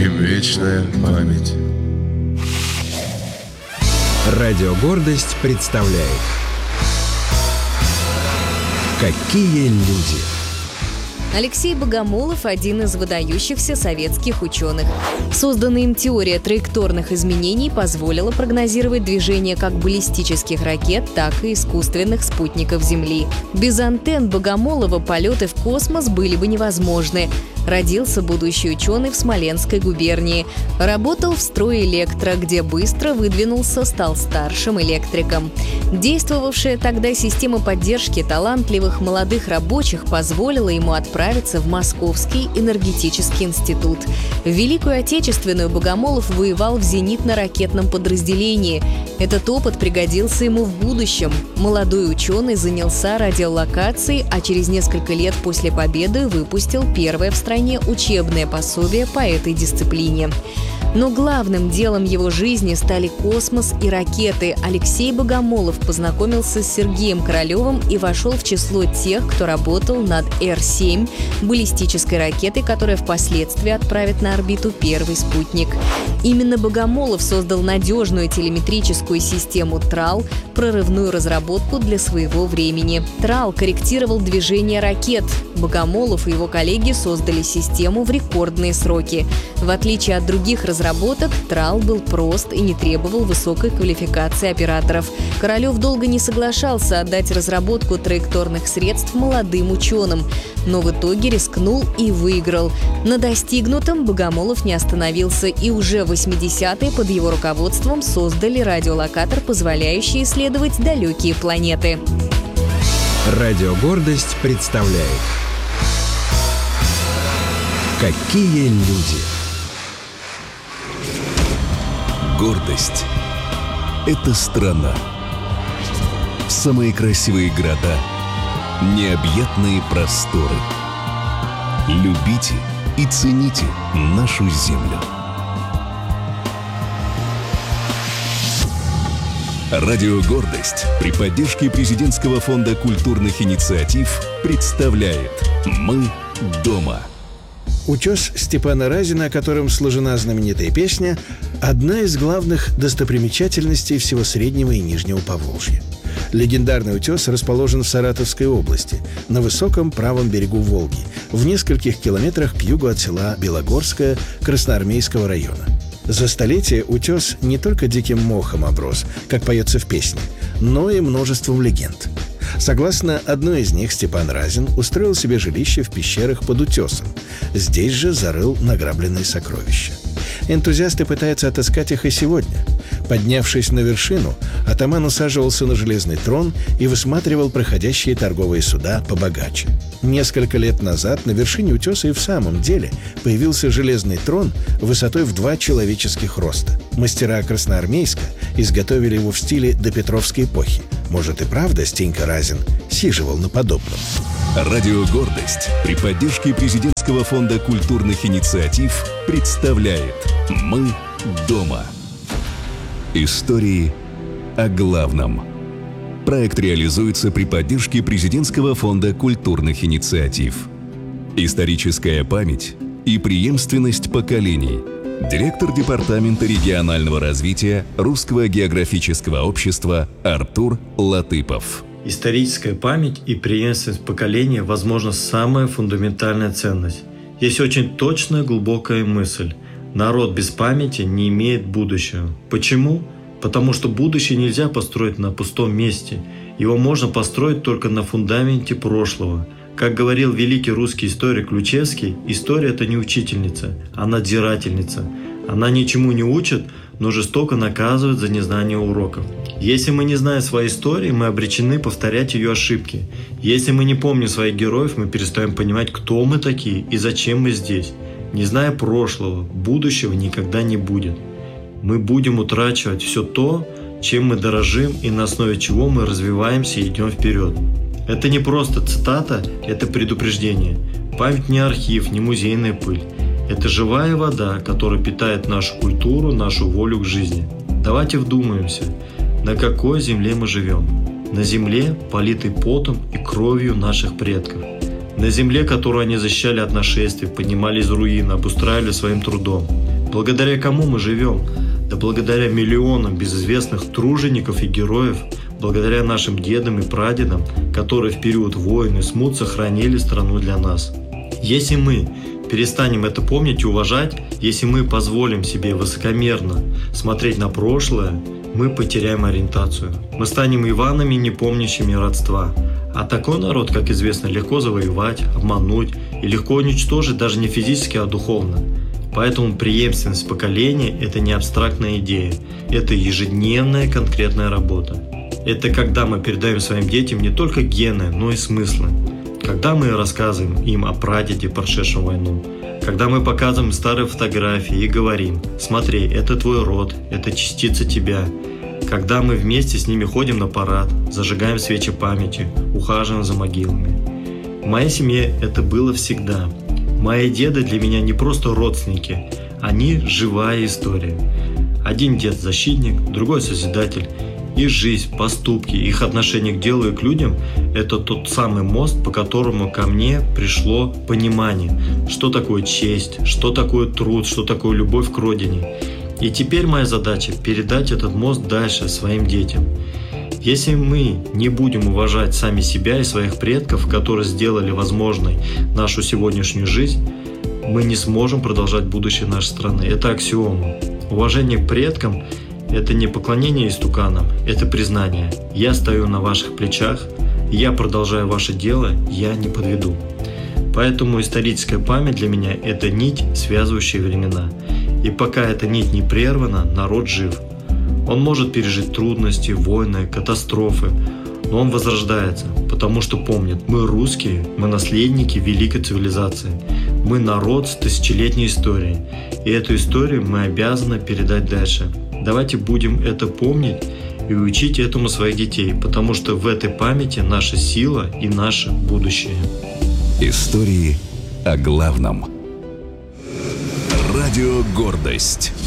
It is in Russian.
им вечная память. Радио «Гордость» представляет «Какие люди». Алексей Богомолов – один из выдающихся советских ученых. Созданная им теория траекторных изменений позволила прогнозировать движение как баллистических ракет, так и искусственных спутников Земли. Без антенн Богомолова полеты в космос были бы невозможны. Родился будущий ученый в Смоленской губернии. Работал в «Стройэлектро», где быстро выдвинулся, стал старшим электриком. Действовавшая тогда система поддержки талантливых молодых рабочих позволила ему отправиться в Московский энергетический институт. В Великую Отечественную Богомолов воевал в зенитно-ракетном подразделении. Этот опыт пригодился ему в будущем. Молодой ученый занялся радиолокацией, а через несколько лет после победы выпустил первое в стране учебное пособие по этой дисциплине. Но главным делом его жизни стали космос и ракеты. Алексей Богомолов познакомился с Сергеем Королевым и вошел в число тех, кто работал над Р-7, баллистической ракетой, которая впоследствии отправит на орбиту первый спутник. Именно Богомолов создал надежную телеметрическую систему ТРАЛ, прорывную разработку для своего времени. ТРАЛ корректировал движение ракет. Богомолов и его коллеги создали систему в рекордные сроки. В отличие от других разработок, ТРАЛ был прост и не требовал высокой квалификации операторов. Королев долго не соглашался отдать разработку траекторных средств молодым ученым, но в итоге рискнул и выиграл. На достигнутом Богомолов не остановился, и уже в 80-е под его руководством создали радиолокатор, позволяющий исследовать далекие планеты. Радио «Гордость» представляет «Какие люди». Гордость – это страна. Самые красивые города, необъятные просторы. Любите и цените нашу землю. Радио «Гордость» при поддержке Президентского фонда культурных инициатив представляет «Мы дома». Утес Степана Разина, о котором сложена знаменитая песня, одна из главных достопримечательностей всего Среднего и Нижнего Поволжья. Легендарный утес расположен в Саратовской области, на высоком правом берегу Волги, в нескольких километрах к югу от села Белогорское Красноармейского района. За столетия утес не только диким мохом оброс, как поется в песне, но и множеством легенд. Согласно одной из них, Степан Разин устроил себе жилище в пещерах под утесом. Здесь же зарыл награбленные сокровища. Энтузиасты пытаются отыскать их и сегодня. Поднявшись на вершину, атаман усаживался на железный трон и высматривал проходящие торговые суда побогаче. Несколько лет назад на вершине утеса и в самом деле появился железный трон высотой в 2 человеческих роста. Мастера Красноармейска изготовили его в стиле допетровской эпохи. Может и правда Стенька Разин сиживал на подобном. Радио «Гордость» при поддержке Президентского фонда культурных инициатив представляет «Мы дома». Истории о главном. Проект реализуется при поддержке Президентского фонда культурных инициатив. Историческая память и преемственность поколений. Директор Департамента регионального развития Русского географического общества Артур Латыпов. Историческая память и преемственность поколения, возможно, самая фундаментальная ценность. Есть очень точная, глубокая мысль. Народ без памяти не имеет будущего. Почему? Потому что будущее нельзя построить на пустом месте. Его можно построить только на фундаменте прошлого. Как говорил великий русский историк Ключевский, история – это не учительница, а надзирательница. Она ничему не учит, но жестоко наказывает за незнание уроков. Если мы не знаем своей истории, мы обречены повторять ее ошибки. Если мы не помним своих героев, мы перестаем понимать, кто мы такие и зачем мы здесь. Не зная прошлого, будущего никогда не будет. Мы будем утрачивать все то, чем мы дорожим и на основе чего мы развиваемся и идем вперед. Это не просто цитата, это предупреждение. Память не архив, не музейная пыль. Это живая вода, которая питает нашу культуру, нашу волю к жизни. Давайте вдумаемся, на какой земле мы живем. На земле, политой потом и кровью наших предков. На земле, которую они защищали от нашествий, поднимали из руин, обустраивали своим трудом. Благодаря кому мы живем? Да благодаря миллионам безызвестных тружеников и героев, благодаря нашим дедам и прадедам, которые в период войн и смут сохранили страну для нас. Если мы перестанем это помнить и уважать, если мы позволим себе высокомерно смотреть на прошлое, мы потеряем ориентацию. Мы станем Иванами, не помнящими родства. А такой народ, как известно, легко завоевать, обмануть и легко уничтожить даже не физически, а духовно. Поэтому преемственность поколения – это не абстрактная идея, это ежедневная конкретная работа. Это когда мы передаем своим детям не только гены, но и смыслы. Когда мы рассказываем им о прадеде, прошедшем войну. Когда мы показываем старые фотографии и говорим: смотри, это твой род, это частица тебя. Когда мы вместе с ними ходим на парад, зажигаем свечи памяти, ухаживаем за могилами. В моей семье это было всегда. Мои деды для меня не просто родственники, они живая история. Один дед защитник, другой созидатель. Их жизнь, поступки, их отношение к делу и к людям – это тот самый мост, по которому ко мне пришло понимание, что такое честь, что такое труд, что такое любовь к родине. И теперь моя задача – передать этот мост дальше своим детям. Если мы не будем уважать сами себя и своих предков, которые сделали возможной нашу сегодняшнюю жизнь, мы не сможем продолжать будущее нашей страны. Это аксиома. Уважение к предкам – это не поклонение истуканам, это признание. Я стою на ваших плечах, я продолжаю ваше дело, я не подведу. Поэтому историческая память для меня – это нить, связывающая времена. И пока эта нить не прервана, народ жив. Он может пережить трудности, войны, катастрофы, но он возрождается, потому что помнит: мы русские, мы наследники великой цивилизации. Мы народ с тысячелетней историей, и эту историю мы обязаны передать дальше. Давайте будем это помнить и учить этому своих детей, потому что в этой памяти наша сила и наше будущее. Истории о главном. Радио «Гордость».